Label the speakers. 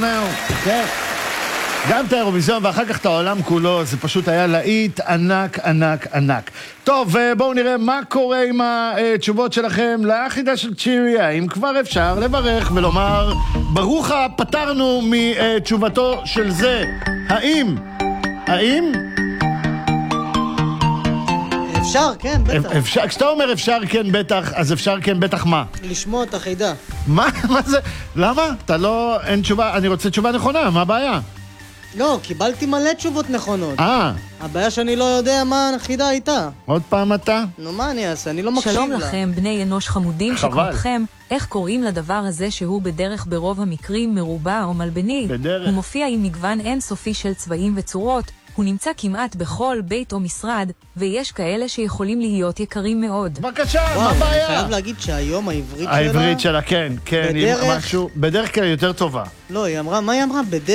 Speaker 1: נאו. כן. גם את האירוויזיון ואחר כך את העולם כולו, זה פשוט היה להיט ענק, ענק, ענק. טוב, בואו נראה מה קורה עם התשובות שלכם לחידה של צ'ירי. האם כבר אפשר לברך ולומר, ברוכה, פתרנו מתשובתו של זה. האם?
Speaker 2: אפשר, כן, בטח.
Speaker 1: כשאתה אומר אפשר, כן, בטח, אז אפשר, כן, בטח מה?
Speaker 2: לשמוע את החידה.
Speaker 1: מה זה? למה? אתה לא, אין תשובה, אני רוצה תשובה נכונה, מה הבעיה?
Speaker 2: לא, קיבלתי מלא תשובות נכונות. הבעיה שאני לא יודע מה החידה הייתה.
Speaker 1: עוד פעם אתה?
Speaker 2: נו, מה אני אעשה? אני לא מקשיב לה.
Speaker 3: שלום לכם, בני אנוש חמודים שכמותכם. איך קוראים לדבר הזה שהוא בדרך ברוב המקרים מרובע או מלבני?
Speaker 1: בדרך.
Speaker 3: הוא מופיע עם מגוון אינסופי של צבעים וצורות. הוא נמצא כמעט בכל בית או משרד, ויש כאלה שיכולים להיות יקרים מאוד.
Speaker 1: בבקשה, מה הבעיה?
Speaker 2: אני חייב להגיד שהיום העברית שלה...
Speaker 1: העברית שלה, כן, כן.
Speaker 2: בדרך...
Speaker 1: בדרך כלל יותר טובה.
Speaker 2: לא, היא אמרה, מה היא אמרה? בדרך...